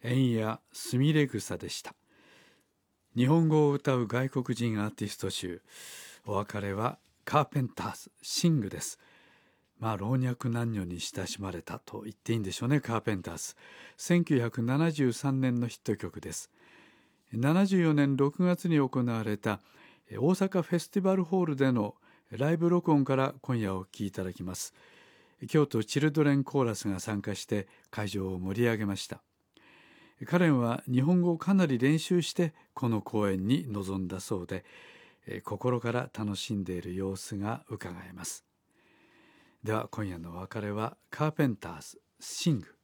円やすみれ草でした。日本語を歌う外国人アーティスト集、お別れはカーペンターズシングです。老若男女に親しまれたと言っていいんでしょうね。カーペンターズ1973年のヒット曲です。74年6月に行われた大阪フェスティバルホールでのライブ録音から今夜お聴きいただきます。京都チルドレンコーラスが参加して会場を盛り上げました。カレンは日本語をかなり練習してこの公演に臨んだそうで、心から楽しんでいる様子が伺えます。では今夜のお別れはカーペンターズシング。